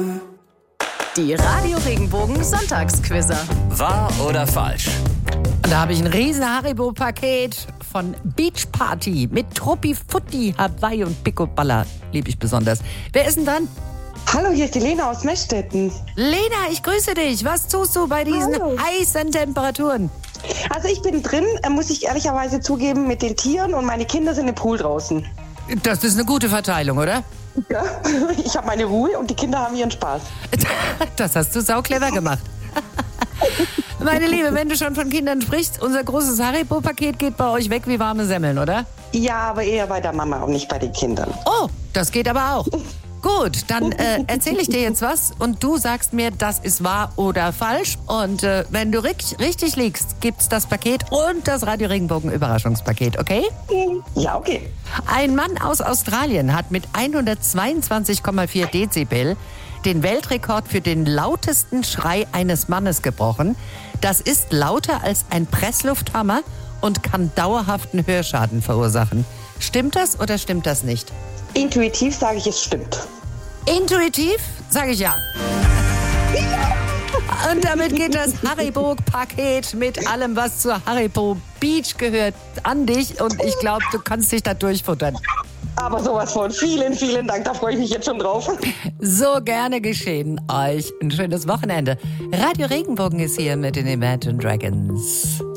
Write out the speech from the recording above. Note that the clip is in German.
Die Radio Regenbogen Sonntagsquizzer. Wahr oder falsch? Und da habe ich ein riesen Haribo-Paket von Beach Party mit Truppi Futti, Hawaii und Picoballa. Liebe ich besonders. Wer ist denn dran? Hallo, hier ist die Lena aus Meschstetten. Lena, ich grüße dich. Was tust du bei diesen heißen Temperaturen? Also ich bin drin, muss ich ehrlicherweise zugeben, mit den Tieren und meine Kinder sind im Pool draußen. Das ist eine gute Verteilung, oder? Ja, ich habe meine Ruhe und die Kinder haben ihren Spaß. Das hast du sauclever gemacht. Meine Liebe, wenn du schon von Kindern sprichst, unser großes Haribo-Paket geht bei euch weg wie warme Semmeln, oder? Ja, aber eher bei der Mama und nicht bei den Kindern. Oh, das geht aber auch. Gut, dann erzähle ich dir jetzt was und du sagst mir, das ist wahr oder falsch. Und wenn du richtig liegst, gibt's das Paket und das Radio Regenbogen Überraschungspaket, okay? Ja, okay. Ein Mann aus Australien hat mit 122,4 Dezibel den Weltrekord für den lautesten Schrei eines Mannes gebrochen. Das ist lauter als ein Presslufthammer und kann dauerhaften Hörschaden verursachen. Stimmt das oder stimmt das nicht? Intuitiv sage ich, es stimmt. Intuitiv sage ich ja. Und damit geht das Haribo-Paket mit allem, was zur Haribo Beach gehört, an dich. Und ich glaube, du kannst dich da durchfuttern. Aber sowas von. Vielen, vielen Dank. Da freue ich mich jetzt schon drauf. So gerne geschehen. Euch ein schönes Wochenende. Radio Regenbogen ist hier mit den Imagine Dragons.